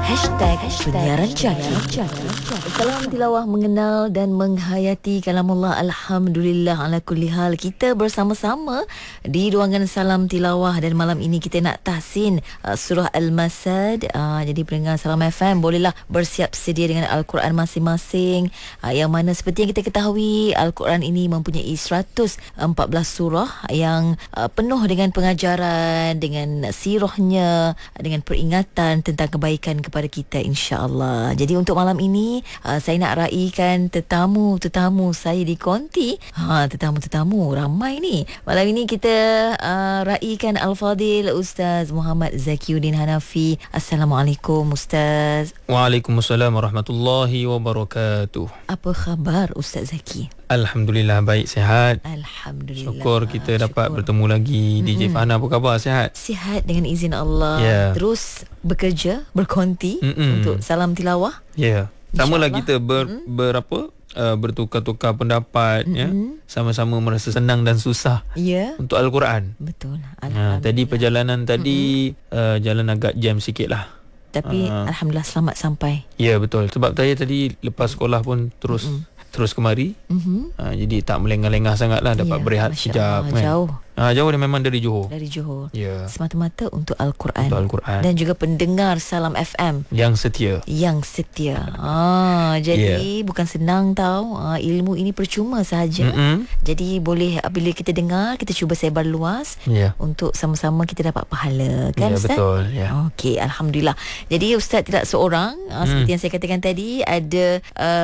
Penyiaran Jaki. Salam tilawah, mengenal dan menghayati kalamullah. Alhamdulillah ala kulli hal. Kita bersama-sama di ruangan Salam Tilawah, dan malam ini kita nak tahsin surah Al-Masad. Jadi pendengar Salam FM bolehlah bersiap sedia dengan Al-Quran masing-masing, yang mana seperti yang kita ketahui, Al-Quran ini mempunyai 114 surah yang penuh dengan pengajaran, dengan sirahnya, dengan peringatan tentang kebaikan kepada kita, insya-Allah. Jadi untuk malam ini saya nak raikan tetamu saya di konti. Tetamu ramai ni. Malam ini kita raikan Al-Fadil Ustaz Muhammad Zakiuddin Hanafi. Assalamualaikum Ustaz. Waalaikumsalam warahmatullahi wabarakatuh. Apa khabar Ustaz Zaki? Alhamdulillah, baik, sihat. Alhamdulillah. Syukur kita dapat bertemu lagi. DJ Fahna, apa khabar? Sihat? Sihat dengan izin Allah. Terus bekerja, berkonti untuk Salam Tilawah. Sama lah kita bertukar-tukar pendapat, sama-sama merasa senang dan susah untuk Al-Quran. Betul. Tadi perjalanan tadi jalan agak jam sikit lah, tapi Alhamdulillah selamat sampai. Ya, betul. Sebab saya tadi lepas sekolah pun terus kemari. Jadi tak melengah-lengah sangat lah, dapat berehat sekejap kan. Jauh dia memang dari Johor. Semata-mata untuk Al-Quran. Dan juga pendengar Salam FM yang setia. Jadi bukan senang tau. Ilmu ini percuma sahaja. Jadi boleh, bila kita dengar, kita cuba sebar luas untuk sama-sama kita dapat pahala, kan Ustaz? Betul. Okey, Alhamdulillah. Jadi Ustaz tidak seorang. Seperti yang saya katakan tadi, ada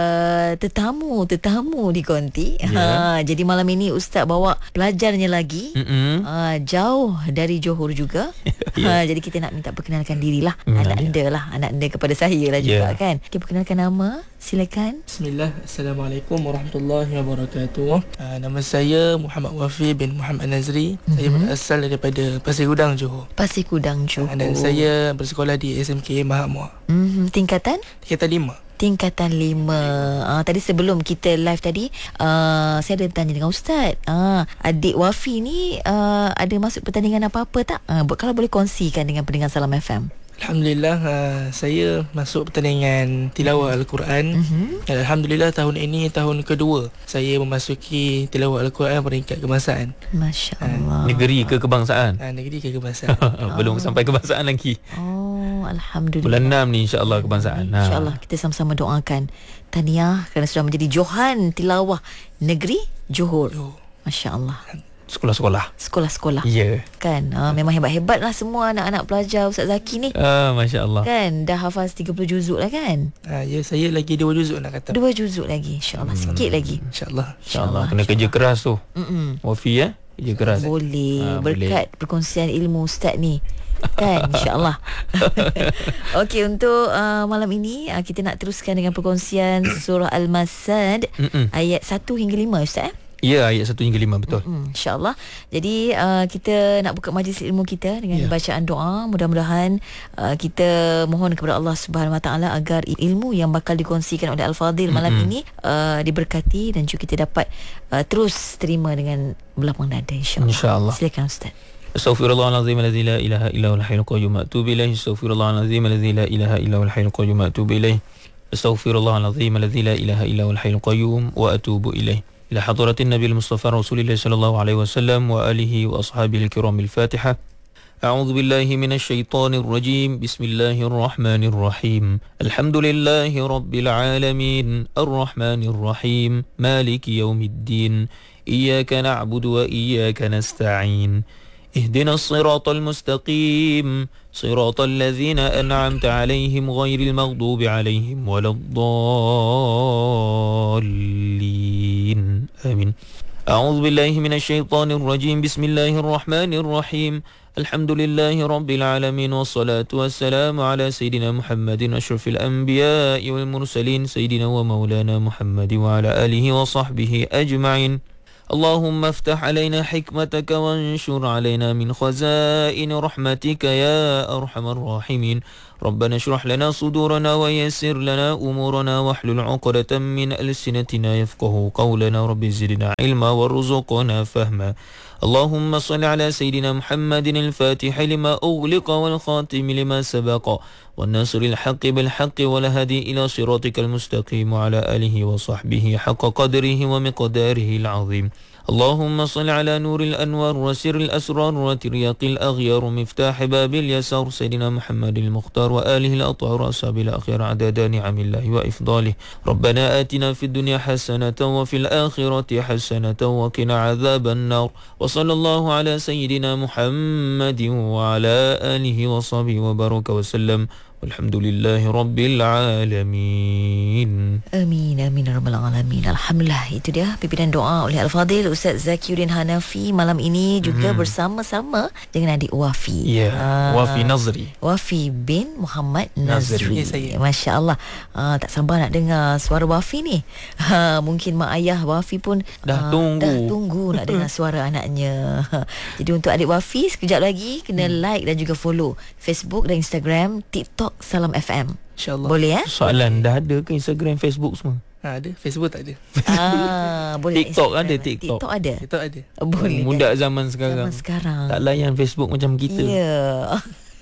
tetamu di konti. Jadi malam ini Ustaz bawa pelajarnya lagi. Jauh dari Johor juga. Jadi kita nak minta perkenalkan dirilah. Anak anda kepada saya lah juga, kan. Okay, perkenalkan nama, silakan. Bismillah. Assalamualaikum warahmatullahi wabarakatuh. Nama saya Muhammad Wafi bin Muhammad Nazri. Saya berasal daripada Pasir Gudang, Johor. Dan saya bersekolah di SMK Mahat Muar. Tingkatan 5. Tingkatan 5. Tadi sebelum kita live tadi, saya ada tanya dengan Ustaz, adik Wafi ni ada masuk pertandingan apa-apa tak? Kalau boleh kongsikan dengan pendengar Salam FM. Alhamdulillah, saya masuk pertandingan tilawah Al-Quran. Alhamdulillah, tahun ini tahun kedua saya memasuki tilawah Al-Quran peringkat kebangsaan. Masya Allah. Negeri ke kebangsaan? Negeri ke kebangsaan. Belum sampai kebangsaan lagi. Alhamdulillah. Bulan 6 ni insya-Allah kebangsaan. InsyaAllah kita sama-sama doakan. Tahniah kerana sudah menjadi Johan Tilawah Negeri Johor. Masya Allah. Sekolah-sekolah. Kan, memang hebat-hebat lah semua anak-anak pelajar Ustaz Zaki ni. Masya Allah. Kan, dah hafal 30 juzuk lah kan? Saya lagi 2 juzuk nak kata. 2 juzuk lagi, insyaAllah. Sikit lagi. InsyaAllah. Kena kerja keras tu. Wafi kerja keras. Boleh. Berkat perkongsian ilmu Ustaz ni, kan, insyaAllah. Okey, untuk malam ini kita nak teruskan dengan perkongsian surah Al-Masad, ayat 1 hingga 5 Ustaz. Ayat 1 hingga 5, betul. InsyaAllah. Jadi kita nak buka majlis ilmu kita dengan bacaan doa. Mudah-mudahan kita mohon kepada Allah Subhanahu Wa Taala agar ilmu yang bakal dikongsikan oleh Al-Fadil malam ini diberkati, dan juga kita dapat terus terima dengan berlapang dada, insyaAllah. Silakan Ustaz. Astaghfirullahalazim alladzi la ilaha illa huwal hayyul qayyum wa atubu ilaih. Astaghfirullahalazim alladzi la ilaha illa huwal hayyul qayyum wa atubu ilaih. Astaghfirullahalazim alladzi la ilaha illa huwal hayyul qayyum wa atubu ilaih. إلى حضرة النبي المصطفى رسول الله صلى الله عليه وسلم وآله وأصحابه الكرام. الفاتحة. أعوذ بالله من الشيطان الرجيم. بسم الله الرحمن الرحيم. الحمد لله رب العالمين الرحمن الرحيم مالك يوم الدين إياك نعبد وإياك نستعين اهدنا الصراط المستقيم صراط الذين أنعمت عليهم غير المغضوب عليهم ولا الضالين آمين. أعوذ بالله من الشيطان الرجيم. بسم الله الرحمن الرحيم. الحمد لله رب العالمين والصلاة والسلام على سيدنا محمد أشرف الأنبياء والمرسلين سيدنا ومولانا محمد وعلى آله وصحبه أجمعين. اللهم افتح علينا حكمتك وانشر علينا من خزائن رحمتك يا أرحم الراحمين. ربنا اشرح لنا صدورنا ويسر لنا أمورنا واحلل عقدة من ألسنتنا يفقه قولنا رب زدنا علما وارزقنا فهما اللهم صل على سيدنا محمد الفاتح لما أغلق والخاتم لما سبق والناصر الحق بالحق والهادي إلى صراطك المستقيم وعلى آله وصحبه حق قدره ومقداره العظيم اللهم صل على نور الأنوار وسر الأسرار وترياق الأغيار مفتاح باب اليسار سيدنا محمد المختار وآله الأطهار أصحاب الأخيار عدد نعم الله وإفضاله ربنا آتنا في الدنيا حسنة وفي الآخرة حسنة وقنا عذاب النار وصلى الله على سيدنا محمد وعلى آله وصحبه وبارك وسلم Alhamdulillahi Rabbil Alamin. Amin, amin, Rabbal Alamin. Alhamdulillah, itu dia pimpinan doa oleh Al-Fadhil Ustaz Zakiuddin Hanafi malam ini juga bersama-sama dengan adik Wafi. Ya, Wafi Nazri. Wafi bin Muhammad Nazri. Saya. Masya Allah. Tak sabar nak dengar suara Wafi ni. Mungkin mak ayah Wafi pun dah tunggu nak dengar suara anaknya. Jadi untuk adik Wafi, sekejap lagi kena like dan juga follow Facebook dan Instagram, TikTok Salam FM. InsyaAllah. Boleh Soalan dah ada ke Instagram, Facebook semua? Ada. Facebook tak ada. Boleh. TikTok Instagram. ada, TikTok. ada. TikTok ada. Boleh. Muda zaman sekarang. Tak layan Facebook macam kita. Ya.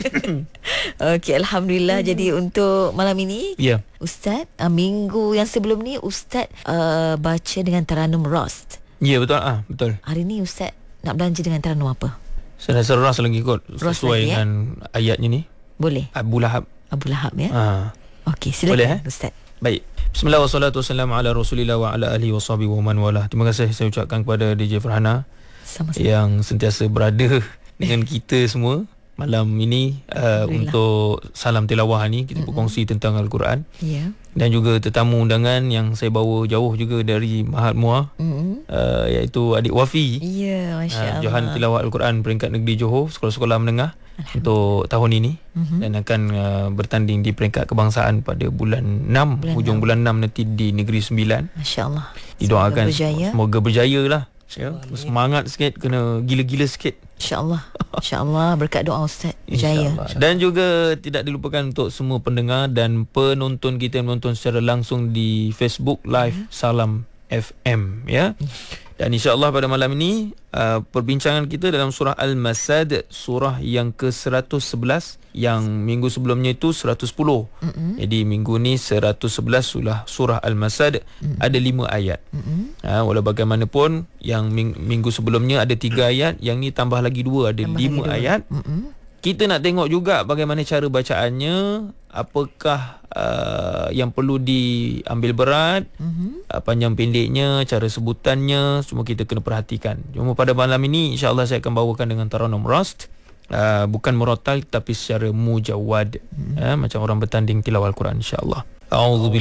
Okey, Alhamdulillah. Jadi untuk malam ini, Ustaz, minggu yang sebelum ni Ustaz baca dengan Taranum Rost. Ya, betul. Betul. Hari ni Ustaz nak belanja dengan Taranum apa? Saya rasa ras lagi kot, sesuai lagi, dengan ayatnya ni. Boleh. Abu Lahab. Ya. Okey, silakan Boleh, Ustaz. Baik. Bismillah wassalatu wassalamu ala Rasulillah wa ala alihi washabihi wa man walah. Terima kasih saya ucapkan kepada DJ Farhana yang sentiasa berada dengan kita semua malam ini untuk salam tilawah ni kita berkongsi tentang Al-Quran. Ya. Dan juga tetamu undangan yang saya bawa jauh juga dari Mahat Muar, iaitu adik Wafi. Ya, masya-Allah. Johan tilawah Al-Quran peringkat negeri Johor, sekolah-sekolah menengah untuk tahun ini, dan akan bertanding di peringkat kebangsaan pada bulan 6, hujung bulan 6 nanti di Negeri Sembilan. Masya-Allah. Didoakan semoga berjaya lah. Semangat sikit, kena gila-gila sikit. InsyaAllah berkat doa Ustaz berjaya. Dan juga tidak dilupakan untuk semua pendengar dan penonton kita yang menonton secara langsung di Facebook Live Salam FM, ya. Dan insya-Allah pada malam ini perbincangan kita dalam surah Al-Masad, surah yang ke-111, yang minggu sebelumnya itu 110. Jadi minggu ni 111 surah Al-Masad, ada 5 ayat. Walau bagaimanapun yang minggu sebelumnya ada 3 ayat, yang ni tambah lagi 2, ada 5 ayat. Kita nak tengok juga bagaimana cara bacaannya, apakah yang perlu diambil berat, panjang pendeknya, cara sebutannya, semua kita kena perhatikan. Cuma pada malam ini insya-Allah saya akan bawakan dengan Taranum Rost, bukan murattal tapi secara mujawwad, macam orang bertanding tilawah Al-Quran insya-Allah. A'udzubillahi